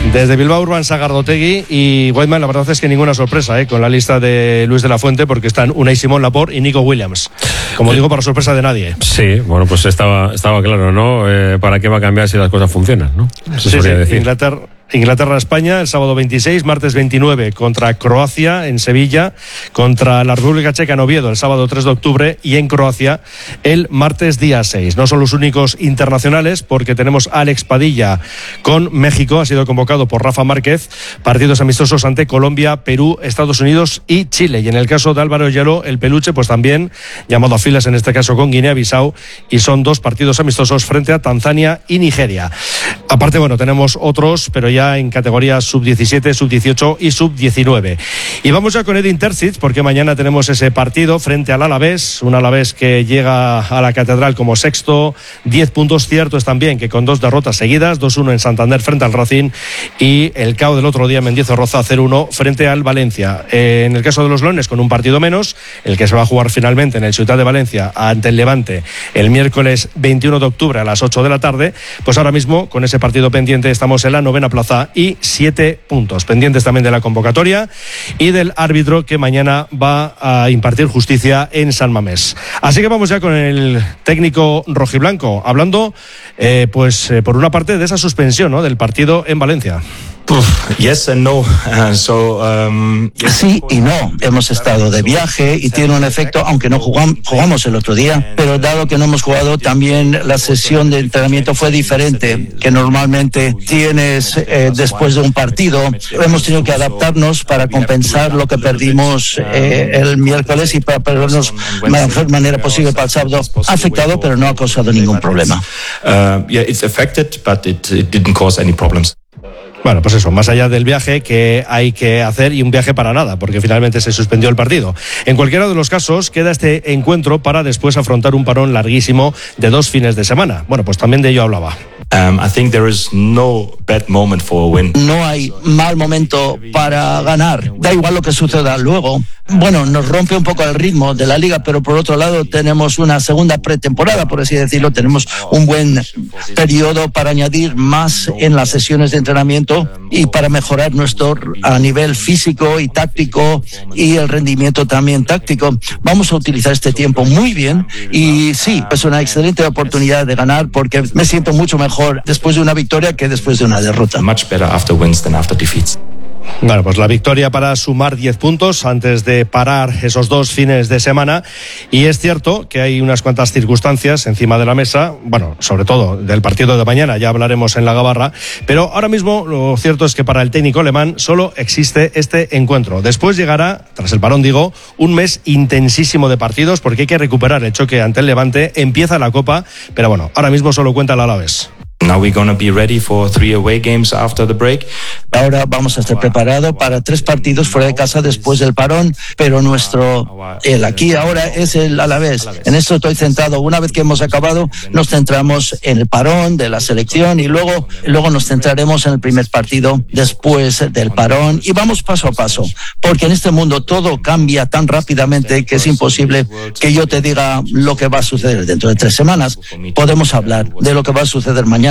Desde Bilbao, Urban Sagardotegui y Whiteman, la verdad es que ninguna sorpresa con la lista de Luis de la Fuente, porque están Unai Simón, Laporte y Nico Williams. Como digo, para sorpresa de nadie. Sí, bueno, pues estaba claro, ¿no? ¿Para qué va a cambiar si las cosas funcionan, no? Sí, decir. Inglaterra-España el sábado 26, martes 29 contra Croacia en Sevilla, contra la República Checa en Oviedo el sábado 3 de octubre y en Croacia el martes día 6. No son los únicos internacionales, porque tenemos a Alex Padilla con México, ha sido convocado por Rafa Márquez, partidos amistosos ante Colombia, Perú, Estados Unidos y Chile. Y en el caso de Álvaro Yalo, el peluche, pues también llamado a filas en este caso con Guinea-Bissau, y son 2 partidos amistosos frente a Tanzania y Nigeria. Aparte, bueno, tenemos otros, pero ya en categorías sub-17, sub-18 y sub-19. Y vamos ya con Edin Terzic, porque mañana tenemos ese partido frente al Alavés, un Alavés que llega a la Catedral como sexto, 10 puntos. Cierto es también que con 2 derrotas seguidas, 2-1 en Santander frente al Racing y el KO del otro día, Mendizorroza 0-1 frente al Valencia. En el caso de los Leones, con un partido menos, el que se va a jugar finalmente en el Ciutat de Valencia ante el Levante el miércoles 21 de octubre a las 8 de la tarde, pues ahora mismo con ese partido pendiente estamos en la 9ª plaza y 7 puntos, pendientes también de la convocatoria y del árbitro que mañana va a impartir justicia en San Mamés. Así que vamos ya con el técnico rojiblanco, hablando por una parte de esa suspensión, ¿no?, del partido en Valencia. Yes and no. Sí y no. Hemos estado de viaje y tiene un efecto, aunque no jugamos el otro día, pero dado que no hemos jugado, también la sesión de entrenamiento fue diferente que normalmente tienes después de un partido. Hemos tenido que adaptarnos para compensar lo que perdimos el miércoles y para perdernos de la mejor manera posible para el sábado. Ha afectado, pero no ha causado ningún problema. It's affected, but it didn't cause any problems. Bueno, pues eso, más allá del viaje que hay que hacer, y un viaje para nada, porque finalmente se suspendió el partido. En cualquiera de los casos, queda este encuentro para después afrontar un parón larguísimo de 2 fines de semana. Bueno, pues también de ello hablaba. I think there is no bad moment for a win. No hay mal momento para ganar. Da igual lo que suceda luego. Bueno, nos rompe un poco el ritmo de la liga, pero por otro lado tenemos una segunda pretemporada, por así decirlo. Tenemos un buen periodo para añadir más en las sesiones de entrenamiento y para mejorar nuestro a nivel físico y táctico y el rendimiento también táctico. Vamos a utilizar este tiempo muy bien y sí, es una excelente oportunidad de ganar, porque me siento mucho mejor después de una victoria que después de una derrota. Much better after wins than after defeats. Bueno, pues la victoria para sumar 10 puntos antes de parar esos 2 fines de semana. Y es cierto que hay unas cuantas circunstancias encima de la mesa, bueno, sobre todo del partido de mañana, ya hablaremos en la Gabarra, pero ahora mismo lo cierto es que para el técnico alemán solo existe este encuentro. Después llegará, tras el parón digo, un mes intensísimo de partidos, porque hay que recuperar el choque ante el Levante, empieza la Copa, pero bueno, ahora mismo solo cuenta el Alavés. Now we're going to be ready for 3 away games after the break. Ahora vamos a estar preparados para 3 partidos fuera de casa después del parón, pero el aquí ahora es el Alavés. En esto estoy centrado. Una vez que hemos acabado, nos centramos en el parón de la selección y luego nos centraremos en el primer partido después del parón, y vamos paso a paso, porque en este mundo todo cambia tan rápidamente que es imposible que yo te diga lo que va a suceder dentro de 3 semanas. Podemos hablar de lo que va a suceder mañana,